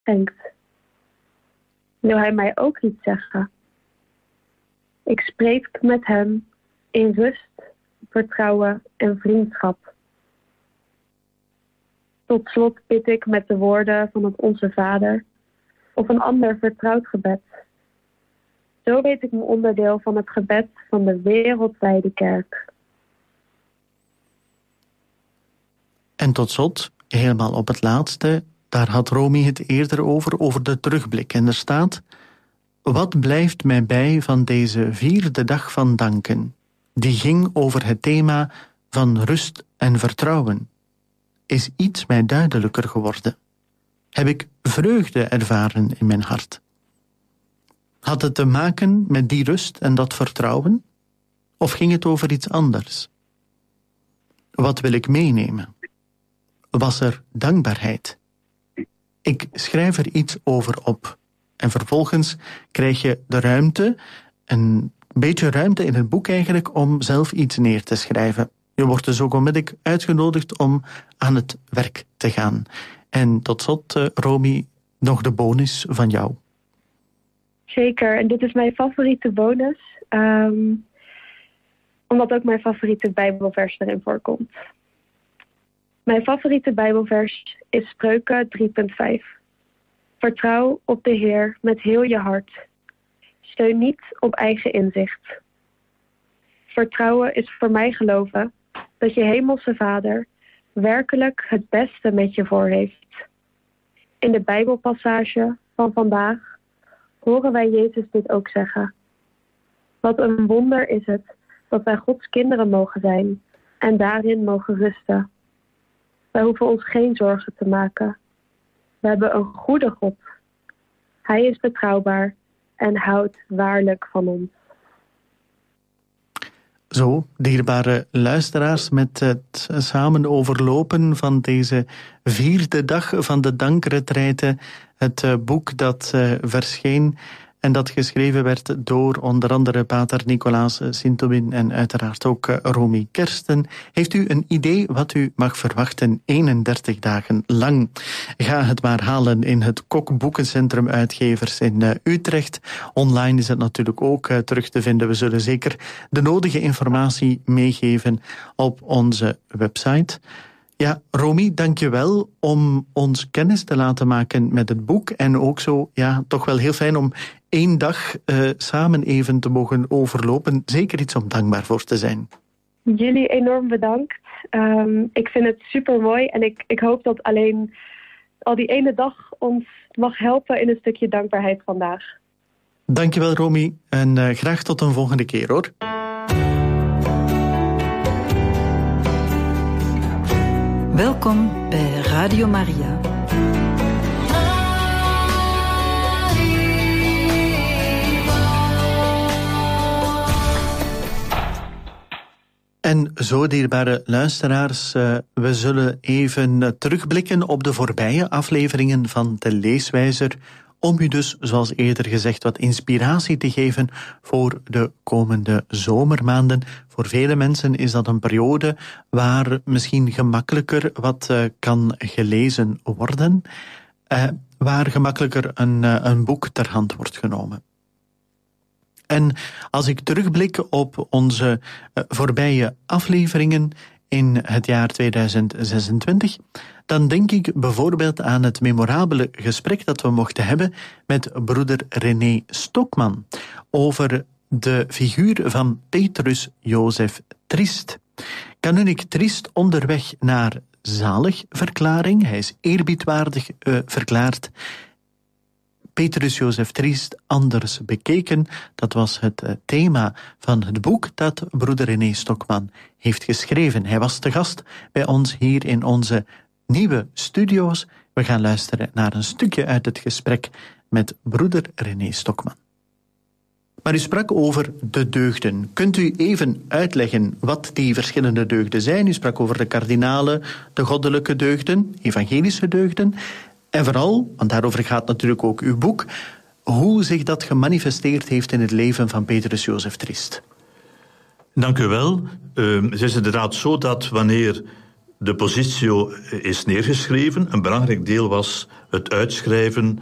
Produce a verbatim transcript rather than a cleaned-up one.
schenkt. Wil hij mij ook iets zeggen? Ik spreek met hem in rust, vertrouwen en vriendschap. Tot slot bid ik met de woorden van het Onze Vader of een ander vertrouwd gebed. Zo weet ik me onderdeel van het gebed van de wereldwijde kerk. En tot slot, helemaal op het laatste, daar had Romy het eerder over, over de terugblik. En er staat: wat blijft mij bij van deze vierde dag van danken? Die ging over het thema van rust en vertrouwen. Is iets mij duidelijker geworden? Heb ik vreugde ervaren in mijn hart? Had het te maken met die rust en dat vertrouwen? Of ging het over iets anders? Wat wil ik meenemen? Was er dankbaarheid? Ik schrijf er iets over op. En vervolgens krijg je de ruimte, een beetje ruimte in het boek eigenlijk, om zelf iets neer te schrijven. Je wordt dus ook onmiddellijk uitgenodigd om aan het werk te gaan. En tot slot, uh, Romy, nog de bonus van jou. Zeker, en dit is mijn favoriete bonus. Um, omdat ook mijn favoriete Bijbelvers erin voorkomt. Mijn favoriete Bijbelvers is Spreuken drie punt vijf. Vertrouw op de Heer met heel je hart. Steun niet op eigen inzicht. Vertrouwen is voor mij geloven dat je hemelse Vader werkelijk het beste met je voor heeft. In de Bijbelpassage van vandaag horen wij Jezus dit ook zeggen. Wat een wonder is het dat wij Gods kinderen mogen zijn en daarin mogen rusten. Wij hoeven ons geen zorgen te maken. We hebben een goede God. Hij is betrouwbaar en houdt waarlijk van ons. Zo, dierbare luisteraars, met het samen overlopen van deze vierde dag van de dankretraite, het boek dat uh, verscheen en dat geschreven werd door onder andere pater Nicolaas Sintobin en uiteraard ook uh, Romy Kersten. Heeft u een idee wat u mag verwachten eenendertig dagen lang? Ga het maar halen in het Kok Boekencentrum Uitgevers in uh, Utrecht. Online is het natuurlijk ook uh, terug te vinden. We zullen zeker de nodige informatie meegeven op onze website. Ja, Romy, dank je wel om ons kennis te laten maken met het boek. En ook zo, ja, toch wel heel fijn om één dag uh, samen even te mogen overlopen. Zeker iets om dankbaar voor te zijn. Jullie enorm bedankt. Um, ik vind het super mooi en ik, ik hoop dat alleen al die ene dag ons mag helpen in een stukje dankbaarheid vandaag. Dank je wel, Romy. En uh, graag tot een volgende keer, hoor. Welkom bij Radio Maria. En zo, dierbare luisteraars, uh, we zullen even uh, terugblikken op de voorbije afleveringen van de Leeswijzer, om u dus, zoals eerder gezegd, wat inspiratie te geven voor de komende zomermaanden. Voor vele mensen is dat een periode waar misschien gemakkelijker wat uh, kan gelezen worden, uh, waar gemakkelijker een, uh, een boek ter hand wordt genomen. En als ik terugblik op onze uh, voorbije afleveringen in het jaar tweeduizend zesentwintig, dan denk ik bijvoorbeeld aan het memorabele gesprek dat we mochten hebben met broeder René Stokman over de figuur van Petrus Jozef Triest. Kanunnik Triest onderweg naar zaligverklaring. Hij is eerbiedwaardig uh, verklaard. Petrus Jozef Triest anders bekeken. Dat was het uh, thema van het boek dat broeder René Stokman heeft geschreven. Hij was te gast bij ons hier in onze nieuwe studio's. We gaan luisteren naar een stukje uit het gesprek met broeder René Stokman. Maar u sprak over de deugden. Kunt u even uitleggen wat die verschillende deugden zijn? U sprak over de kardinale, de goddelijke deugden, evangelische deugden. En vooral, want daarover gaat natuurlijk ook uw boek, hoe zich dat gemanifesteerd heeft in het leven van Petrus Jozef Triest. Dank u wel. Uh, het is inderdaad zo dat wanneer De positio is neergeschreven. Een belangrijk deel was het uitschrijven